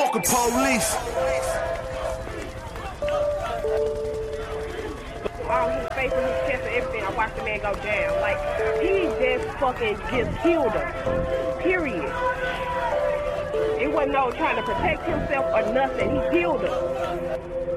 Fuck the police. All his face and his chest and everything, I watched the man go down. Like, he just fucking just killed her. Period. It wasn't no trying to protect himself or nothing. He killed her.